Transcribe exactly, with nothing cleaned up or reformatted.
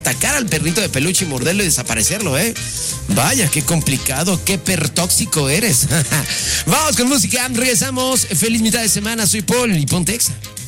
atacar al perrito de peluche y morderlo y desaparecerlo, ¿eh? Vaya, qué complicado, qué pertóxico eres. Vamos con música, regresamos. Feliz mitad de semana, soy Paul y ponte Exa.